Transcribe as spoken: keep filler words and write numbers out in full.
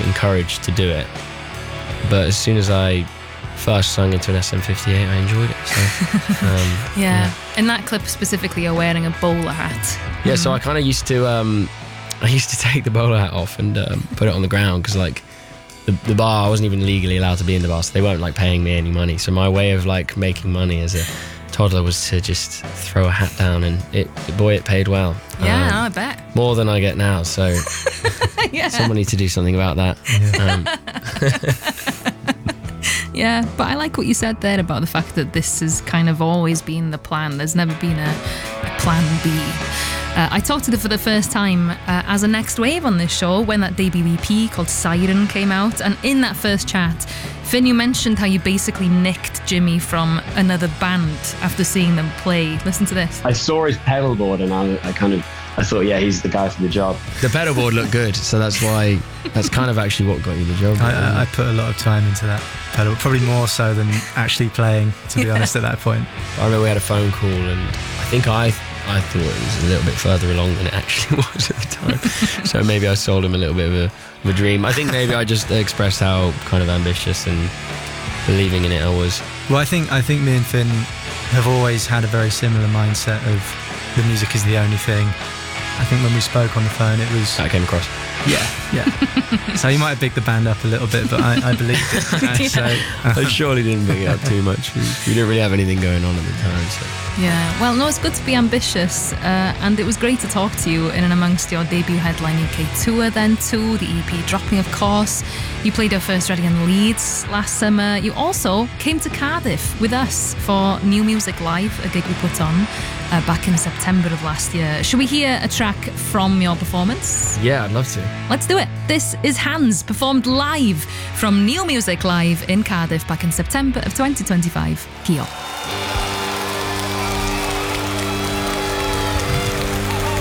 encouraged to do it. But as soon as I first sung into an S M fifty-eight, I enjoyed it. So, um, yeah. yeah. In that clip specifically, you're wearing a bowler hat. Yeah, so I kind of used to, um, I used to take the bowler hat off and um, put it on the ground because, like, the, the bar, I wasn't even legally allowed to be in the bar, so they weren't, like, paying me any money. So my way of, like, making money as a toddler was to just throw a hat down, and it, boy, it paid well. Yeah, um, no, I bet. More than I get now, so Yeah. someone needs to do something about that. Um, Yeah, but I like what you said there about the fact that this has kind of always been the plan. There's never been a, a plan B. Uh, I talked to them for the first time uh, as a next wave on this show when that debut E P called Siren came out. And in that first chat, Finn, you mentioned how you basically nicked Jimmy from another band after seeing them play. Listen to this. I saw his pedal board and I, I kind of, I thought, yeah, he's the guy for the job. the pedal board looked good, so that's why, that's kind of actually what got you the job. I, I, I put a lot of time into that pedal, probably more so than actually playing, to be Yeah. honest, at that point. I remember we had a phone call, and I think I I thought it was a little bit further along than it actually was at the time. So maybe I sold him a little bit of a, of a dream. I think maybe I just expressed how kind of ambitious and believing in it I was. Well, I think I think me and Finn have always had a very similar mindset of the music is the only thing. I think when we spoke on the phone, it was... That came across. Yeah, yeah. So you might have bigged the band up a little bit, but I, I believed it. Uh, Yeah. So, I surely didn't big it up too much. We, we didn't really have anything going on at the time, so... Yeah, well, no, it's good to be ambitious, uh, and it was great to talk to you in and amongst your debut headline U K tour then too, the E P dropping, of course. You played your first Reading in Leeds last summer. You also came to Cardiff with us for New Music Live, a gig we put on uh, back in September of last year. Should we hear a track from your performance? Yeah, I'd love to. Let's do it. This is Hands, performed live from New Music Live in Cardiff back in September of twenty twenty-five. Kyo.